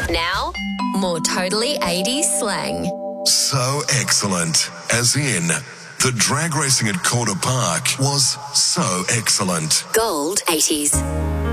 Now, more totally 80s slang. So excellent. As in, the drag racing at Calder Park was so excellent. Gold 80s.